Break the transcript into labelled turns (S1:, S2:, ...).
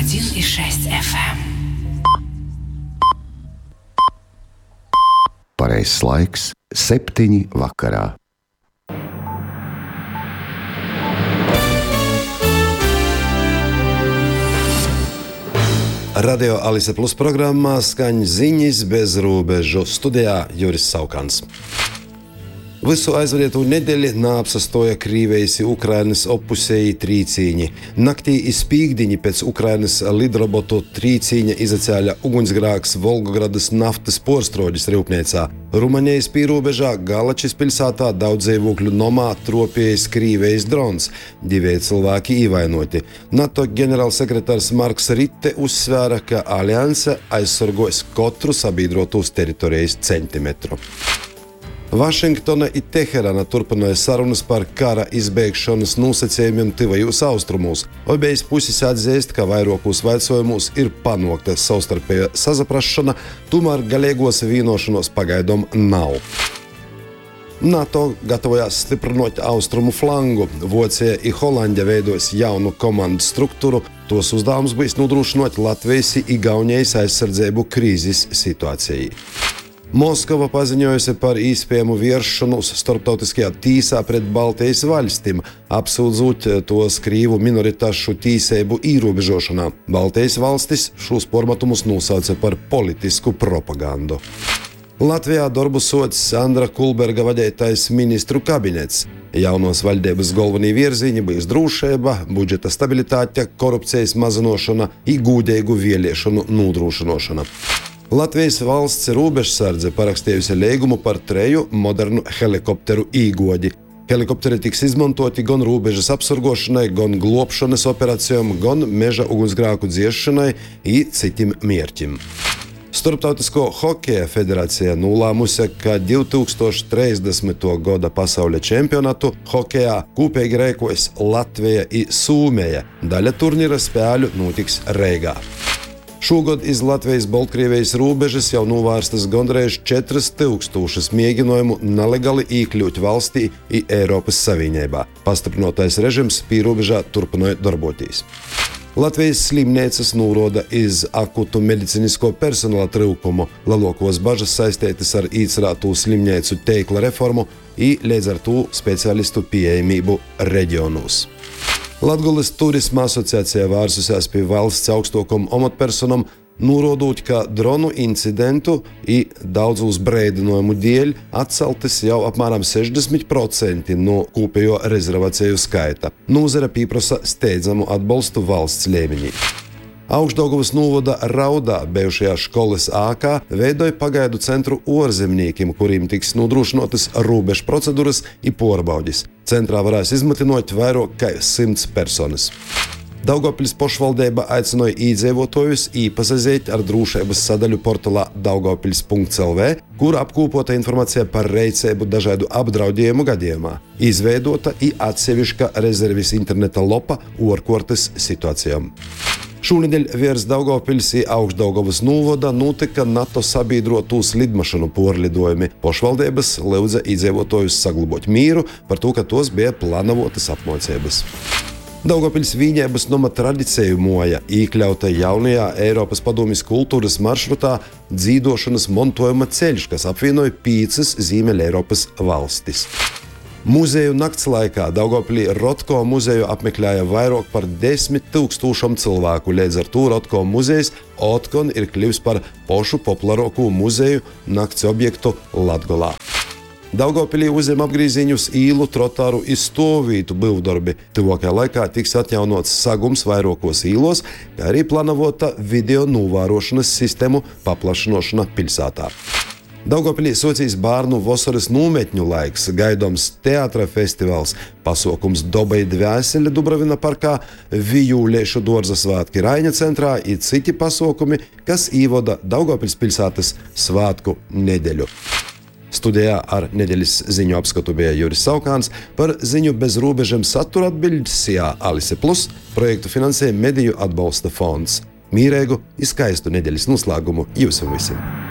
S1: 101,6 FM.
S2: Pareizs laiks 7 vakarā.
S3: Radio Alise Plus programmā skaņa ziņas bez robežu. Studijā Juris Saukans. Visu aizvadītu nedēļu neapsastoja Krīvijas Ukrainas opusēji trīcīņi. Naktī izpīgdiņi pēc Ukrainas lidrobotu trīcīņa izacēļa ugunsgrāks Volgogradas naftas porstrūģis rūpniecā. Rumanijas pīrobežā Galačis pilsētā daudz dzīvokļu nomā tropējis Krīvijas drons. 2 cilvēki ievainoti. NATO ģenerālsekretārs Marks Ritte uzsvēra, ka alianse aizsargos katru sabiedrotos teritorijas centimetru. Vašingtona i Teherana turpināja sarunas par kara izbeigšanas nosacījumiem tuvajos austrumos. Obejas puses atzīst, ka vairākos jautājumos ir panākta savstarpēja sasaprašana, tomēr galīgos vienošanos pagaidām nav. NATO gatavojās stiprinot austrumu flangu. Vācija i Holandija veidos jaunu komandu struktūru. Tos uzdevums bija nodrošinot Latvijas i Igaunijas aizsardzību krīzes situācijai. Moskava paziņojusi par iespējamu vēršanos starptautiskajā tīsā pret Baltijas valstīm, apsūdzot tos Krīvu minoritāšu tīsību ierobežošanā. Baltijas valstis šos formatumus nosauca par politisku propagandu. Latvijā darbu sots Sandra Kulberga vadītais ministru kabinets. Jaunos valdības galvenie virzieni bija drošība, budžeta stabilitāte, korupcijas mazināšana un godīgu vēlēšanu nodrošināšana. Latvijas valsts robežsardze parakstījusi līgumu par 3 modernu helikopteru īgodi. Helikopteri tiks izmantoti gan robežas apsargošanai, gan globšanas operācijām, gan meža ugunsgrēku dziešanai un citiem mērķim. Starptautisko hokeja federācija nolēmusi, ka 2030. gada pasaules čempionātu hokejā kopīgi rīkos Latvija un Somija. Daļa turnīra spēļu notiks Reigā. Šogad iz Latvijas-Baltkrievijas robežas jau novērstas gandrīz 4000 mēģinājumu nelegāli iekļūt valstī un Eiropas Savienībā. Pastiprinātais režims pīrobežā turpināja darboties. Latvijas slimnīcas norāda iz akutu medicīnisko personāla trūkumu. Lielākās bažas saistītas ar iecerēto slimnīcu tīkla reformu un līdz ar to speciālistu pieejamību reģionos. Latgules turisma asociācija vērsusies pie valsts augstākajām amatpersonām, norādot, ka dronu incidentu un daudzos brīdinājumu dēļ atceltas jau apmēram 60% no kopējo rezervāciju skaita. Nozare pieprasa steidzamu atbalstu valsts līmenī. Augšdaugavas novada Raudā bijušajā skolas ēkā veidoja pagaidu centru ārzemniekiem, kuriem tiks nodrošinātas robežu procedūras un pārbaudes. Centrā varēs izmatinot vairāk kā 100 personas. Daugavpils pašvaldība aicināja iedzīvotājus iepazīstināt ar drošības sadaļu portālā daugavpils.lv, kur apkopota informācija par rīcību dažādu apdraudējumu gadījumā. Izveidota un atsevišķa rezerves interneta lapa ārkārtas situācijām. Šonedēļ virs Daugavpils un Augšdaugavas novada notika NATO sabiedrotos lidmašanu pārlidojumi. Pašvaldības lūdza iedzīvotājus saglabāt mieru par to, ka tos bija plānotas apmācības. Daugavpils vienības nama tradiciju moja iekļauta jaunajā Eiropas padomjas kultūras maršrutā dzīdošanas montojuma ceļš, kas apvienoja 5 Ziemeļeiropas valstis. Muzeju nakts laikā Daugavpilī Rotko muzeju apmeklēja vairāk par 10 000 cilvēku. Līdz ar to Rotko muzejs otkon ir kļuvis par pašu populārāko muzeju nakts objektu Latgolā. Daugavpilī uzņem apgriezienus īlu, trotāru un stāvvietu būvdarbi. Tuvākajā laikā tiks atjaunots sagums vairākos īlos, kā arī plānota video novērošanas sistēmu paplašināšana pilsētā. Daugavpilī socīs bērnu vasaras nometņu laiks, gaidāms teātra festivāls, pasākums Dobai dvēsele Dubravina parkā, Vijūliešu dārza svētki Raiņa centrā un citi pasākumi, kas ievada Daugavpils pilsētas svētku nedēļu. Studijā ar nedēļas ziņu apskatu bija Juris Saukāns. Par ziņu bez robežiem satura atbildes Alise Plus projektu finansē Mediju atbalsta fonds. Mīrēgu un skaistu nedēļas noslēgumu jums visiem!